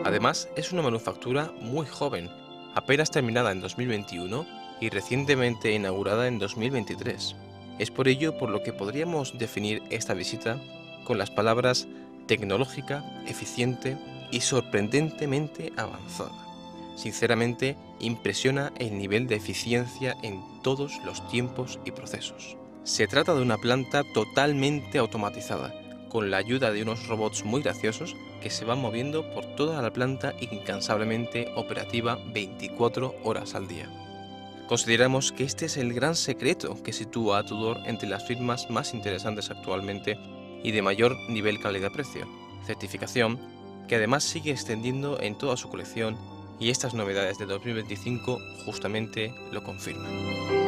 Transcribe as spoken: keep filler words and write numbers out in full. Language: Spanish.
Además, es una manufactura muy joven, apenas terminada en dos mil veintiuno y recientemente inaugurada en dos mil veintitrés. Es por ello por lo que podríamos definir esta visita con las palabras tecnológica, eficiente y sorprendentemente avanzada. Sinceramente, impresiona el nivel de eficiencia en todos los tiempos y procesos. Se trata de una planta totalmente automatizada, con la ayuda de unos robots muy graciosos que se van moviendo por toda la planta incansablemente operativa veinticuatro horas al día. Consideramos que este es el gran secreto que sitúa a Tudor entre las firmas más interesantes actualmente y de mayor nivel calidad-precio, certificación que además sigue extendiendo en toda su colección, y estas novedades de dos mil veinticinco justamente lo confirman.